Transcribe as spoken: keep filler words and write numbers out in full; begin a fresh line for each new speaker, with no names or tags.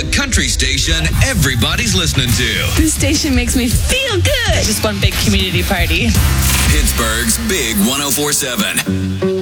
The country station everybody's listening to.
This station makes me feel good.
Just one big community party.
Pittsburgh's Big one oh four seven.